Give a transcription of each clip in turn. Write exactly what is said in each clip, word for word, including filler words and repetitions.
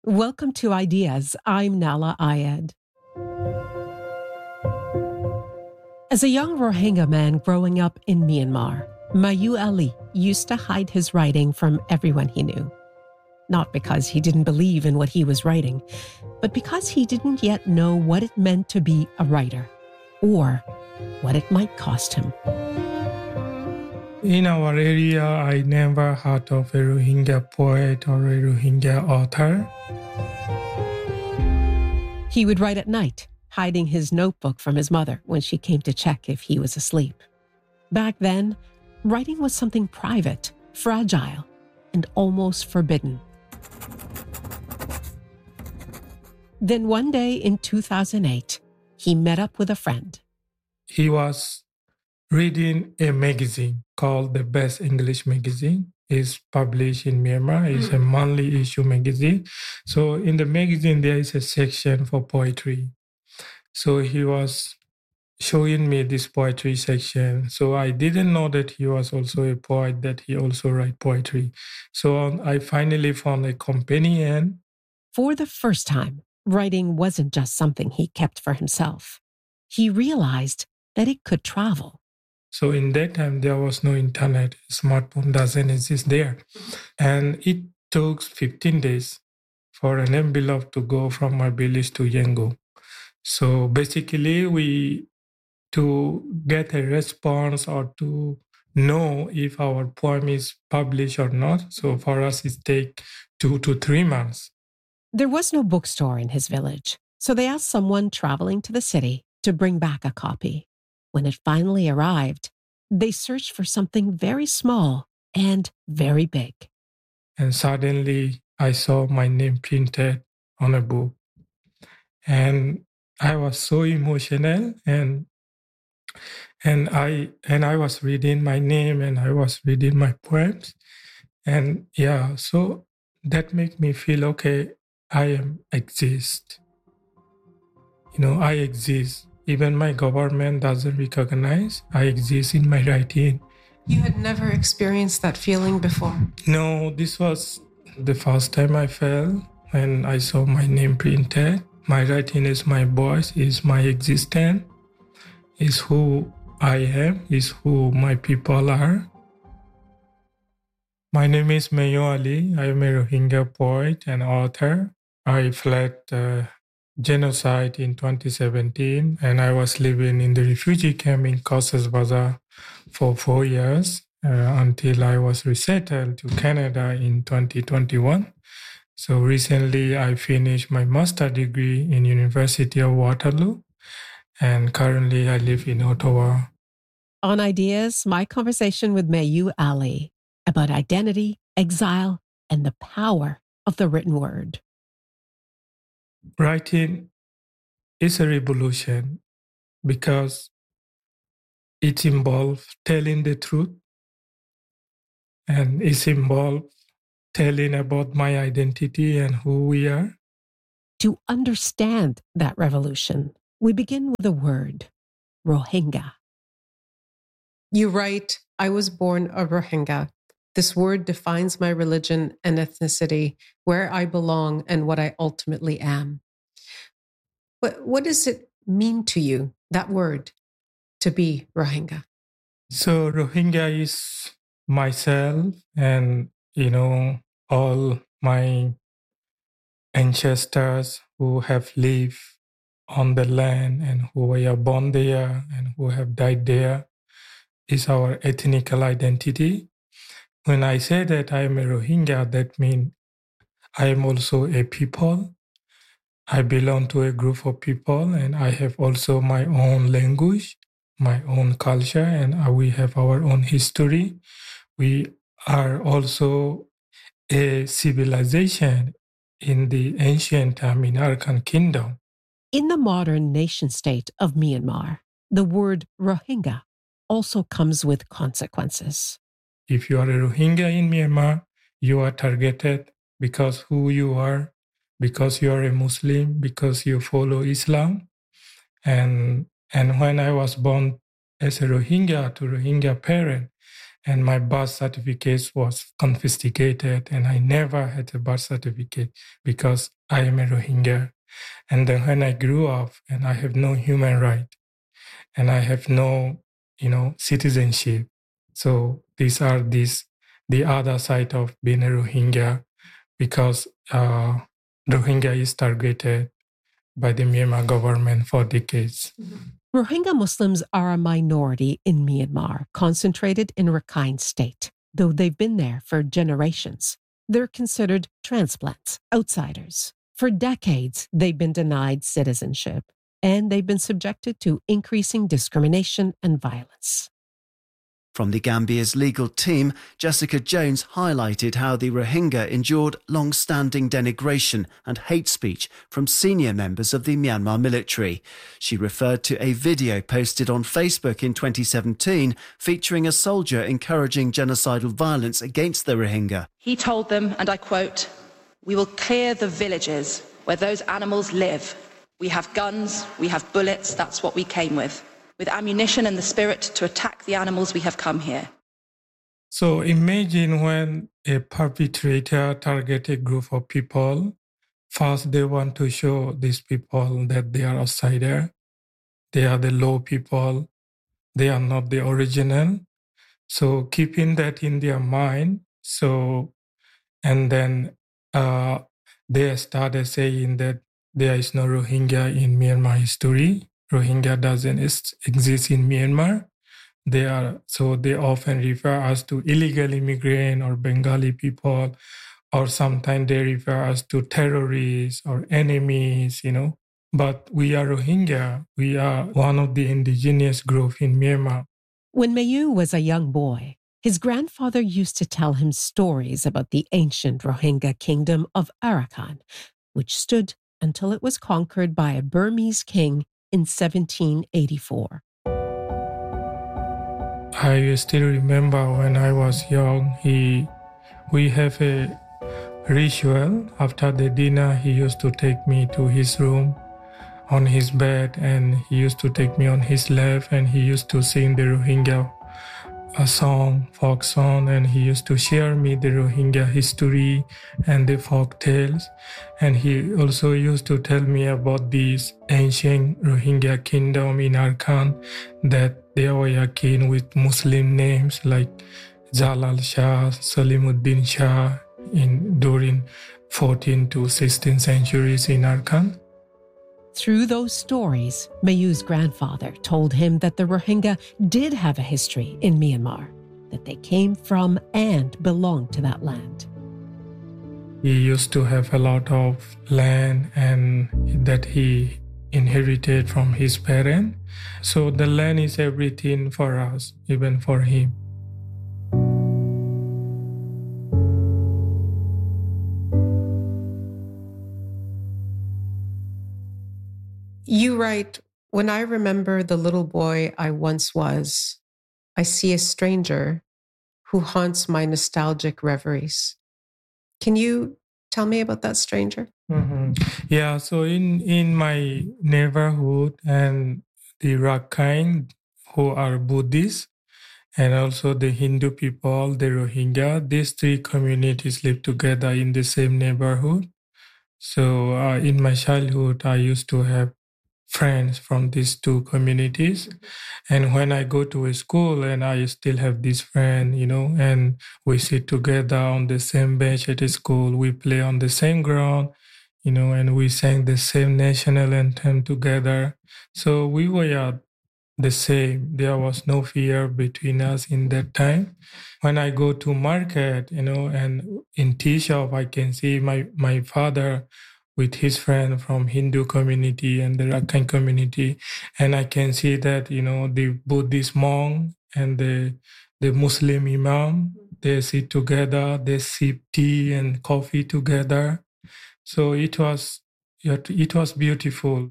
Welcome to Ideas. I'm Nala Ayed. As a young Rohingya man growing up in Myanmar, Mayu Ali used to hide his writing from everyone he knew. Not because he didn't believe in what he was writing, but because he didn't yet know what it meant to be a writer, or what it might cost him. In our area, I never heard of a Rohingya poet or a Rohingya author. He would write at night, hiding his notebook from his mother when she came to check if he was asleep. Back then, writing was something private, fragile, and almost forbidden. Then one day in two thousand eight, he met up with a friend. He was reading a magazine called The Best English Magazine. It's published in Myanmar. It's mm. a monthly issue magazine. So in the magazine, there is a section for poetry. So he was showing me this poetry section. So I didn't know that he was also a poet, that he also write poetry. So I finally found a companion. For the first time, writing wasn't just something he kept for himself. He realized that it could travel. So in that time, there was no internet. Smartphone doesn't exist there. And it took fifteen days for an envelope to go from my village to Yangon. So basically, we to get a response or to know if our poem is published or not. So for us, it takes two to three months. There was no bookstore in his village, so they asked someone traveling to the city to bring back a copy. When it finally arrived, they searched for something very small and very big. And suddenly, I saw my name printed on a book. And I was so emotional, and and I and I was reading my name, and I was reading my poems. And yeah, so that made me feel, okay, I am exist. You know, I exist. Even my government doesn't recognize I exist in my writing. You had never experienced that feeling before? No, this was the first time I felt when I saw my name printed. My writing is my voice, is my existence, is who I am, is who my people are. My name is Mayu Ali. I am a Rohingya poet and author. I fled uh, genocide in twenty seventeen, and I was living in the refugee camp in Cox's Bazar for four years uh, until I was resettled to Canada in twenty twenty-one. So recently I finished my master's degree in University of Waterloo, and currently I live in Ottawa. On Ideas, my conversation with Mayu Ali about identity, exile, and the power of the written word. Writing is a revolution because it involves telling the truth, and it involves telling about my identity and who we are. To understand that revolution, we begin with a word, Rohingya. You write, I was born a Rohingya. This word defines my religion and ethnicity, where I belong and what I ultimately am. What, what does it mean to you, that word, to be Rohingya? So Rohingya is myself and, you know, all my ancestors who have lived on the land and who were born there and who have died there is our ethnical identity. When I say that I am a Rohingya, that means I am also a people. I belong to a group of people, and I have also my own language, my own culture, and we have our own history. We are also a civilization in the ancient time in Arakan Kingdom. In the modern nation-state of Myanmar, the word Rohingya also comes with consequences. If you are a Rohingya in Myanmar, you are targeted because who you are, because you are a Muslim, because you follow Islam. And, and when I was born as a Rohingya to Rohingya parent, and my birth certificate was confiscated, and I never had a birth certificate because I am a Rohingya. And then when I grew up, and I have no human right, and I have no, you know, citizenship. So these are these the other side of being a Rohingya, because uh, Rohingya is targeted by the Myanmar government for decades. Rohingya Muslims are a minority in Myanmar, concentrated in Rakhine State, though they've been there for generations. They're considered transplants, outsiders. For decades, they've been denied citizenship, and they've been subjected to increasing discrimination and violence. From the Gambia's legal team, Jessica Jones highlighted how the Rohingya endured long-standing denigration and hate speech from senior members of the Myanmar military. She referred to a video posted on Facebook in twenty seventeen featuring a soldier encouraging genocidal violence against the Rohingya. He told them, and I quote, "We will clear the villages where those animals live. We have guns, we have bullets, that's what we came with. With ammunition and the spirit to attack the animals, we have come here." So imagine when a perpetrator targets a group of people. First, they want to show these people that they are outsider. They are the low people. They are not the original. So keeping that in their mind. So, and then uh, they started saying that there is no Rohingya in Myanmar history. Rohingya doesn't exist in Myanmar. They are so they often refer us to illegal immigrant or Bengali people, or sometimes they refer us to terrorists or enemies, you know. But we are Rohingya. We are one of the indigenous groups in Myanmar. When Mayu was a young boy, his grandfather used to tell him stories about the ancient Rohingya kingdom of Arakan, which stood until it was conquered by a Burmese king in seventeen eighty-four. I still remember when I was young, he, we have a ritual. After the dinner, he used to take me to his room on his bed, and he used to take me on his lap, and he used to sing the Rohingya a song, folk song, and he used to share me the Rohingya history and the folk tales. And he also used to tell me about this ancient Rohingya kingdom in Arakan, that they were a king with Muslim names like Jalal Shah, Salimuddin Shah in during fourteenth to sixteenth centuries in Arakan. Through those stories, Mayu's grandfather told him that the Rohingya did have a history in Myanmar, that they came from and belonged to that land. He used to have a lot of land and that he inherited from his parents. So the land is everything for us, even for him. You write, "When I remember the little boy I once was, I see a stranger who haunts my nostalgic reveries." Can you tell me about that stranger? Mm-hmm. Yeah, so in, in my neighborhood and the Rakhine, who are Buddhists, and also the Hindu people, the Rohingya, these three communities live together in the same neighborhood. So uh, in my childhood, I used to have friends from these two communities. And when I go to a school and I still have this friend, you know, and we sit together on the same bench at a school, we play on the same ground, you know, and we sang the same national anthem together. So we were the same. There was no fear between us in that time. When I go to market, you know, and in tea shop, I can see my, my father with his friend from Hindu community and the Rakhine community. And I can see that, you know, the Buddhist monk and the the Muslim imam, they sit together, they sip tea and coffee together. So it was, it was beautiful.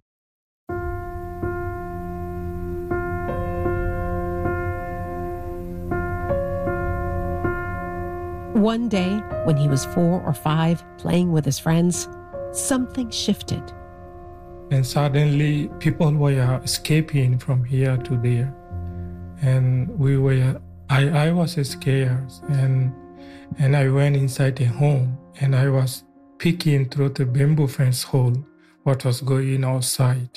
One day, when he was four or five, playing with his friends, something shifted. And suddenly people were escaping from here to there. And we were I, I was scared, and and I went inside the home, and I was peeking through the bamboo fence hole what was going outside.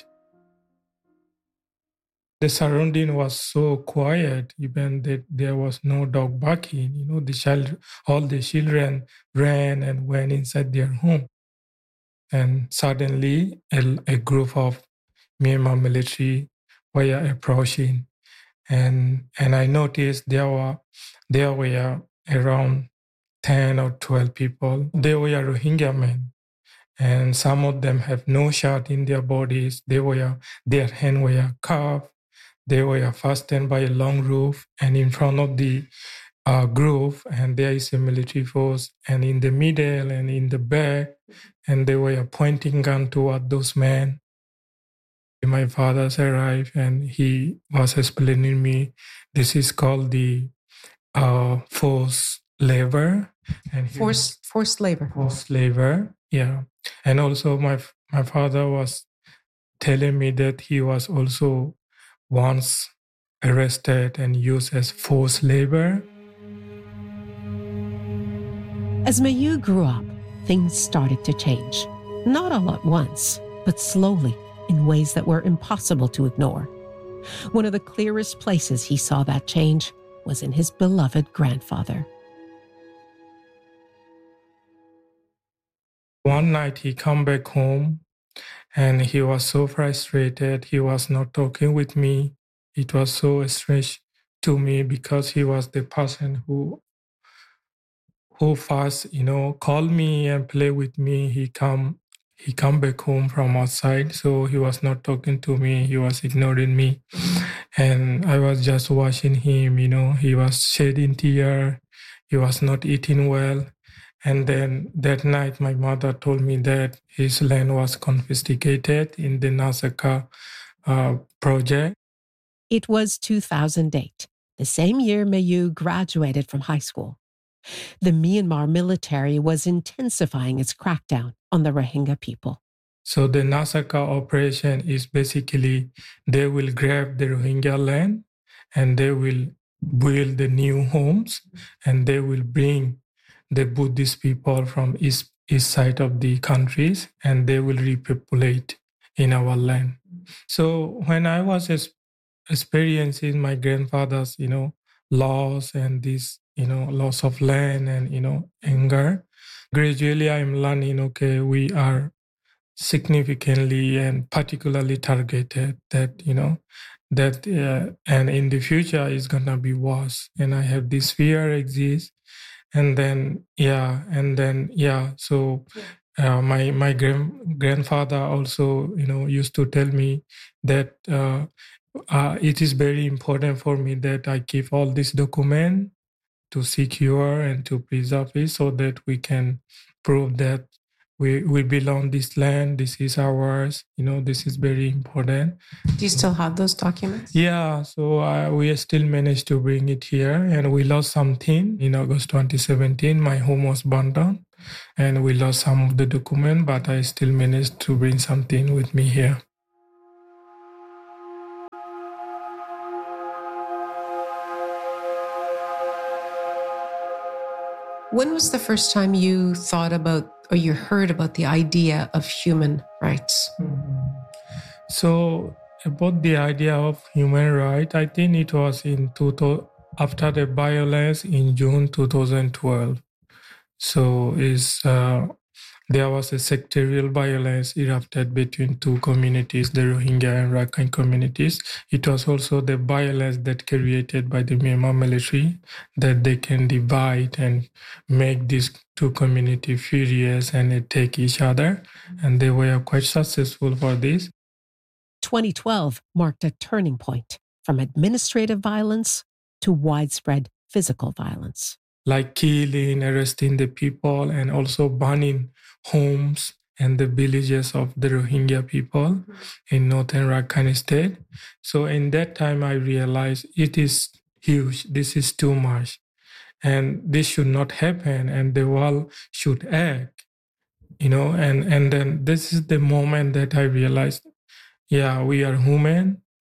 The surrounding was so quiet, even that there was no dog barking. You know, the child, all the children ran and went inside their home. And suddenly, a, a group of Myanmar military were approaching, and and I noticed there were there were around ten or twelve people. They were Rohingya men, and some of them have no shirt in their bodies. They were their hands were carved. They were fastened by a long roof, and in front of the uh, group, and there is a military force, and in the middle and in the back, and they were pointing gun toward those men. My father arrived, and he was explaining me, this is called the uh, forced labor. And Forced forced labor. Forced labor, yeah. And also my my father was telling me that he was also once arrested and used as forced labor. As Mayu grew up, things started to change. Not all at once, but slowly, in ways that were impossible to ignore. One of the clearest places he saw that change was in his beloved grandfather. One night he come back home, and he was so frustrated. He was not talking with me. It was so strange to me because he was the person who who first, you know, called me and play with me. He come he come back home from outside, so he was not talking to me. He was ignoring me, and I was just watching him. You know, he was shedding tears. He was not eating well. And then that night, my mother told me that his land was confiscated in the Nasaka uh, project. It was two thousand eight, the same year Mayu graduated from high school. The Myanmar military was intensifying its crackdown on the Rohingya people. So the Nasaka operation is basically they will grab the Rohingya land and they will build the new homes, and they will bring the Buddhist people from east, east side of the countries, and they will repopulate in our land. So when I was experiencing my grandfather's, you know, loss and this, you know, loss of land and, you know, anger, gradually I'm learning, okay, we are significantly and particularly targeted, that, you know, that, uh, and in the future it's gonna be worse. And I have this fear exists. And then, yeah, and then, yeah, so uh, my my grand, grandfather also, you know, used to tell me that uh, uh, it is very important for me that I keep all this document to secure and to preserve it so that we can prove that we, we belong this land, this is ours, you know, this is very important. Do you still have those documents? Yeah, so uh, we still managed to bring it here, and we lost something in August twenty seventeen. My home was burned down, and we lost some of the document, but I still managed to bring something with me here. When was the first time you thought about or you heard about the idea of human rights? Mm-hmm. So about the idea of human rights, I think it was in two, after the violence in June twenty twelve. So is uh, there was a sectarial violence erupted between two communities, the Rohingya and Rakhine communities. It was also the violence that created by the Myanmar military, that they can divide and make these two communities furious and attack each other. And they were quite successful for this. twenty twelve marked a turning point from administrative violence to widespread physical violence. Like killing, arresting the people, and also burning homes and the villages of the Rohingya people in northern Rakhine state. So in that time, I realized it is huge. This is too much. And this should not happen, and the world should act, you know. And, and then this is the moment that I realized, yeah, we are human,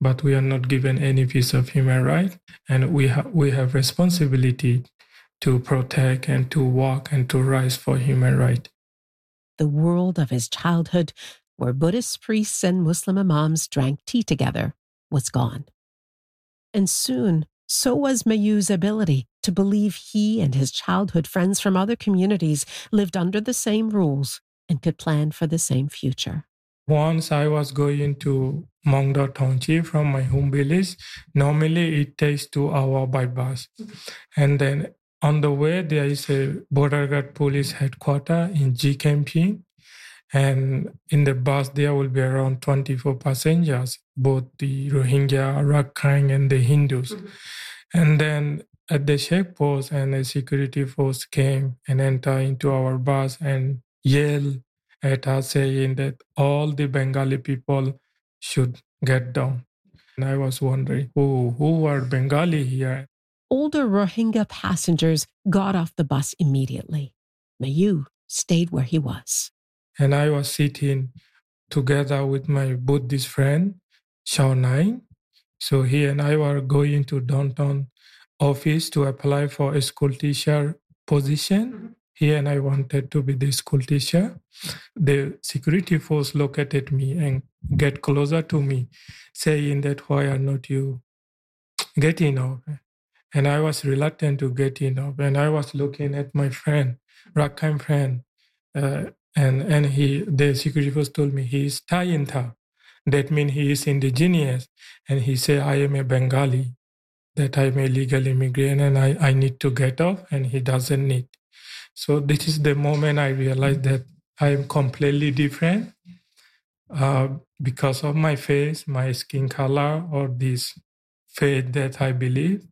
but we are not given any piece of human right. And we, ha- we have responsibility to protect and to work and to rise for human rights. The world of his childhood, where Buddhist priests and Muslim imams drank tea together, was gone. And soon, so was Mayu's ability to believe he and his childhood friends from other communities lived under the same rules and could plan for the same future. Once I was going to Mongdo Township from my home village. Normally it takes two hours by bus. And then on the way, there is a border guard police headquarters in G camping. And in the bus, there will be around twenty-four passengers, both the Rohingya, Rakhine, and the Hindus. Mm-hmm. And then at the checkpost, and a security force came and entered into our bus and yelled at us, saying that all the Bengali people should get down. And I was wondering, who, who are Bengali here? Older Rohingya passengers got off the bus immediately. Mayu stayed where he was. And I was sitting together with my Buddhist friend, Shao Nai. So he and I were going to downtown office to apply for a school teacher position. Mm-hmm. He and I wanted to be the school teacher. The security force looked at me and get closer to me, saying that, why are not you getting off? And I was reluctant to get in off. And I was looking at my friend, Rakhine friend, uh, and and he, the security force told me he is Tayinta. That means he is indigenous. And he said, I am a Bengali, that I am a legal immigrant and I, I need to get off, and he doesn't need. So this is the moment I realized that I am completely different uh, because of my face, my skin color, or this faith that I believe.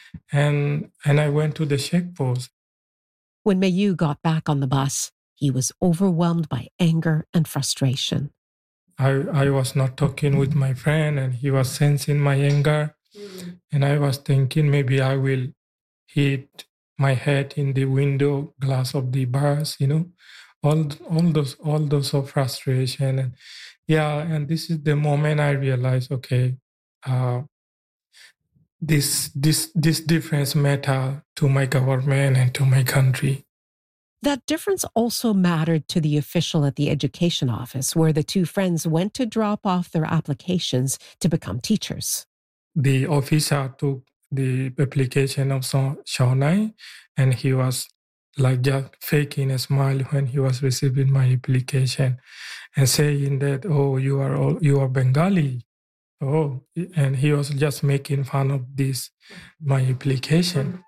And, and I went to the checkpost. When Mayu got back on the bus, he was overwhelmed by anger and frustration. I, I was not talking with my friend, and he was sensing my anger. Mm. And I was thinking maybe I will hit my head in the window glass of the bus, you know, all all those all those of frustration. And yeah, and this is the moment I realized, okay, uh, this this this difference matter to my government and to my country. That difference also mattered to the official at the education office, where the two friends went to drop off their applications to become teachers. The officer took the application of Shao Nai, and he was like just faking a smile when he was receiving my application and saying that, oh, you are all, you are Bengali. Oh, and he was just making fun of this, my application.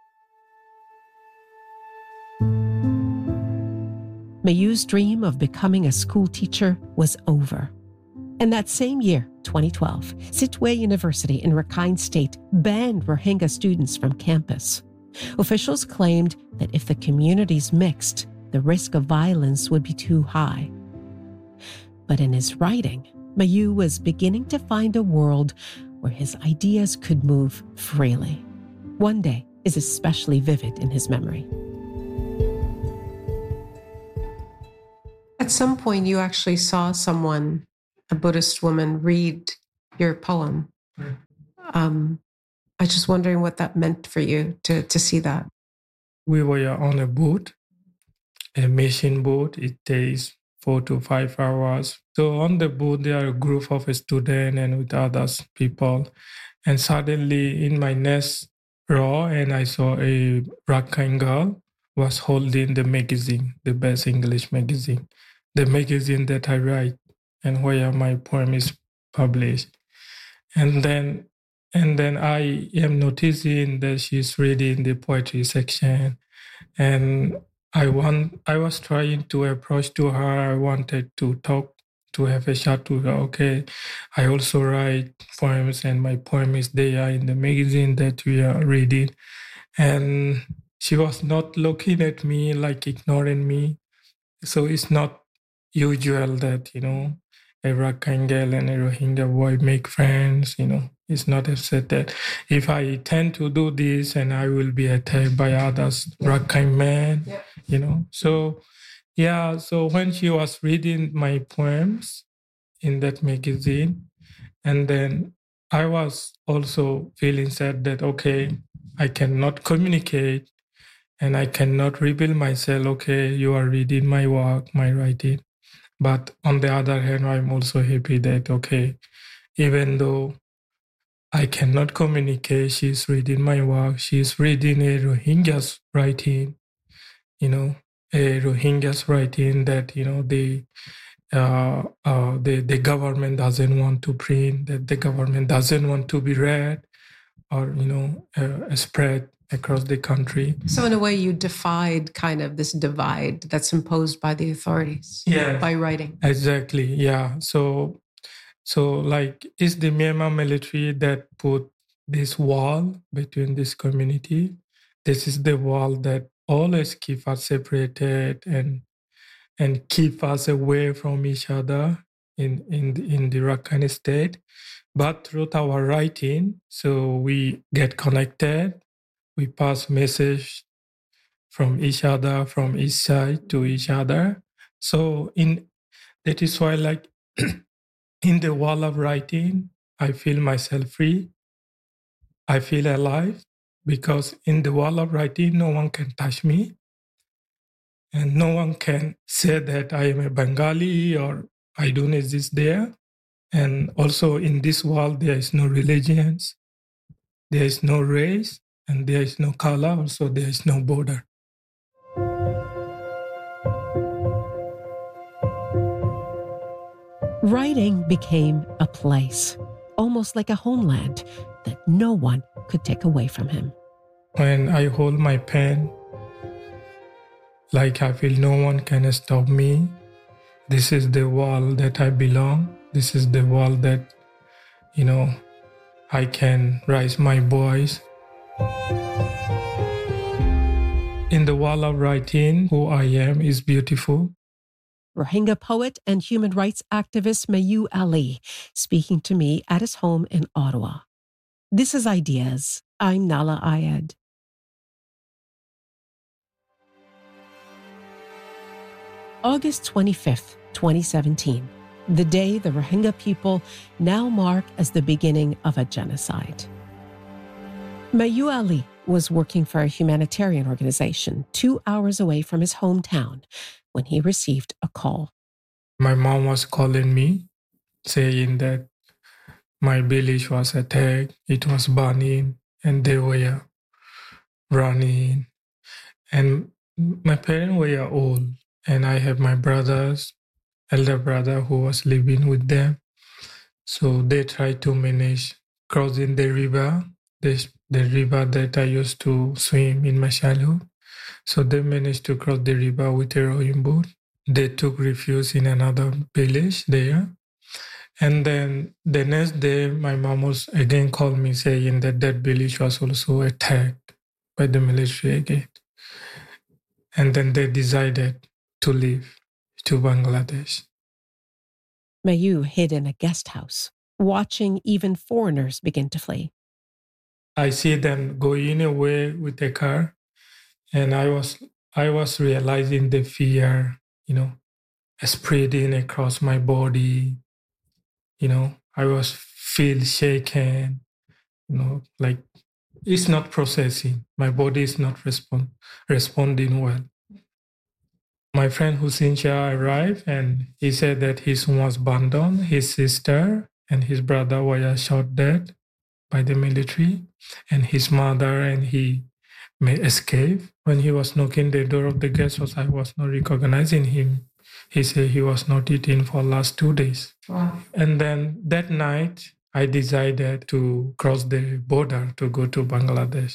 Mayu's dream of becoming a school teacher was over. And that same year, twenty twelve, Sitwe University in Rakhine State banned Rohingya students from campus. Officials claimed that if the communities mixed, the risk of violence would be too high. But in his writing, Mayu was beginning to find a world where his ideas could move freely. One day is especially vivid in his memory. At some point, you actually saw someone, a Buddhist woman, read your poem. Um, I was just wondering what that meant for you to, to see that. We were on a boat, a mission boat. It takes four to five hours. So on the boat, there are a group of students and with others people. And suddenly in my next row, and I saw a Rakhine girl was holding the magazine, the best English magazine, the magazine that I write and where my poem is published. And then and then I am noticing that she's reading the poetry section. And I want I was trying to approach to her. I wanted to talk, to have a chat to her. Okay, I also write poems, and my poem is there in the magazine that we are reading. And she was not looking at me, like ignoring me. So it's not usual that, you know, a Rakhine girl and a Rohingya boy make friends, you know. It's not accepted. If I tend to do this, and I will be attacked by others, Rakhine men, yeah. you know. So, yeah, so when she was reading my poems in that magazine, and then I was also feeling sad that, okay, I cannot communicate and I cannot reveal myself. Okay, you are reading my work, my writing. But on the other hand, I'm also happy that, okay, even though I cannot communicate, she's reading my work, she's reading a Rohingya's writing, you know, a Rohingya's writing that, you know, the, uh, uh, the, the government doesn't want to print, that the government doesn't want to be read or, you know, uh, spread across the country. So in a way, you defied kind of this divide that's imposed by the authorities yeah, by writing. Exactly, yeah. So, so like, it's the Myanmar military that put this wall between this community. This is the wall that always keep us separated and and keep us away from each other in, in, in the Rakhine state. But through our writing, so we get connected. We pass message from each other, from each side to each other. So in that is why, like in the wall of writing, I feel myself free. I feel alive because in the wall of writing, no one can touch me, and no one can say that I am a Bengali or I don't exist there. And also in this world, there is no religions, there is no race, and there is no color, also there is no border. Writing became a place, almost like a homeland that no one could take away from him. When I hold my pen, like I feel no one can stop me. This is the world that I belong. This is the world that, you know, I can raise my voice. In the wall of writing, who I am is beautiful. Rohingya poet and human rights activist Mayu Ali speaking to me at his home in Ottawa. This is Ideas. I'm Nala Ayed. August twenty-fifth, twenty seventeen, the day the Rohingya people now mark as the beginning of a genocide. Mayu Ali was working for a humanitarian organization two hours away from his hometown when he received a call. My mom was calling me, saying that my village was attacked, it was burning, and they were running. And my parents were old, and I have my brothers, elder brother who was living with them. So they tried to manage crossing the river, the, the river that I used to swim in my childhood. So they managed to cross the river with a rowing boat. They took refuge in another village there. And then the next day, my mom was again called me saying that that village was also attacked by the military again. And then they decided to leave to Bangladesh. Mayu hid in a guest house, watching even foreigners begin to flee. I see them going away with the car, and I was I was realizing the fear, you know, spreading across my body. You know, I was feel shaken, you know, like it's not processing. My body is not respond, responding well. My friend Hussein Shah arrived and he said that his son was burned down, his sister and his brother were shot dead by the military, and his mother and he may escape. When he was knocking the door of the guest house, I was not recognizing him. He said he was not eating for last two days. Wow. And then that night, I decided to cross the border to go to Bangladesh.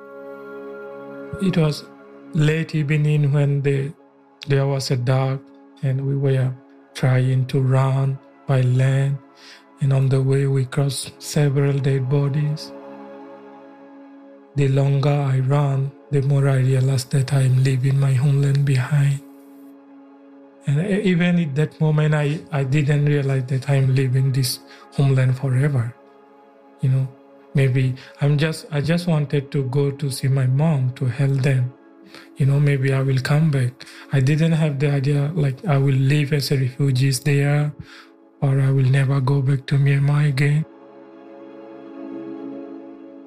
It was late evening when the, there was a dark and we were trying to run by land. And on the way, we crossed several dead bodies. The longer I ran, the more I realized that I'm leaving my homeland behind. And even at that moment, I, I didn't realize that I'm leaving this homeland forever. You know, maybe I'm just, I just wanted to go to see my mom, to help them. You know, maybe I will come back. I didn't have the idea, like, I will live as a refugee there, or I will never go back to Myanmar again.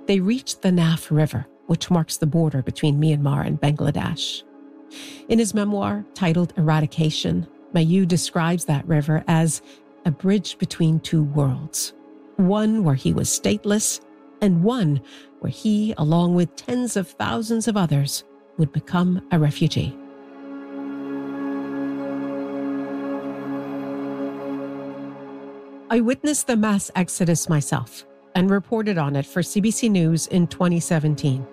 They reached the Naf River, which marks the border between Myanmar and Bangladesh. In his memoir, titled Eradication, Mayu describes that river as a bridge between two worlds, one where he was stateless and one where he, along with tens of thousands of others, would become a refugee. I witnessed the mass exodus myself and reported on it for C B C News in twenty seventeen.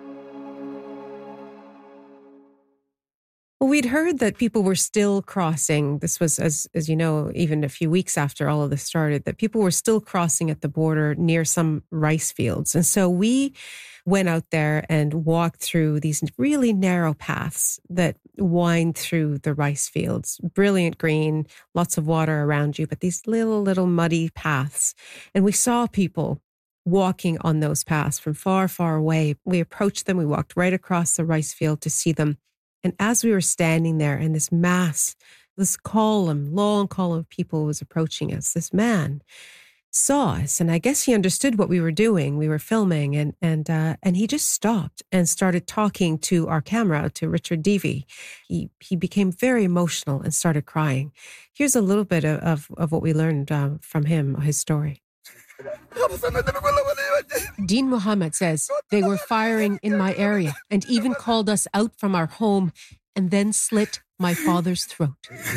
Well, we'd heard that people were still crossing. This was, as as you know, even a few weeks after all of this started, that people were still crossing at the border near some rice fields. And so we went out there and walked through these really narrow paths that wind through the rice fields. Brilliant green, lots of water around you, but these little, little muddy paths. And we saw people walking on those paths from far, far away. We approached them. We walked right across the rice field to see them. And as we were standing there and this mass, this column, long column of people was approaching us, this man saw us. And I guess he understood what we were doing. We were filming and and uh, and he just stopped and started talking to our camera, to Richard Deavy. He he became very emotional and started crying. Here's a little bit of, of, of what we learned uh, from him, his story. Dean Muhammad says they were firing in my area and even called us out from our home and then slit my father's throat.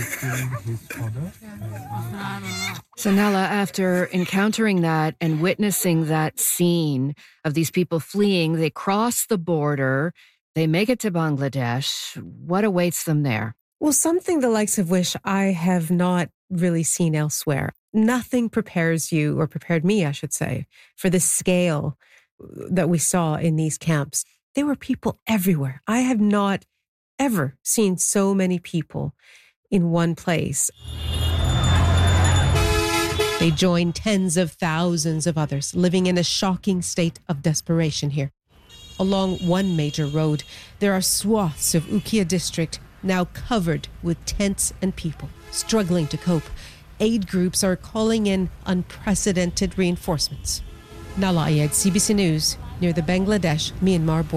So Nala, after encountering that and witnessing that scene of these people fleeing, they cross the border, they make it to Bangladesh. What awaits them there? Well, something the likes of which I have not really seen elsewhere. Nothing prepares you, or prepared me, I should say, for the scale that we saw in these camps. There were people everywhere. I have not ever seen so many people in one place. They joined tens of thousands of others living in a shocking state of desperation here. Along one major road, there are swaths of Ukia district now covered with tents and people struggling to cope. Aid groups are calling in unprecedented reinforcements. Nala Ayed, C B C News, near the Bangladesh-Myanmar border.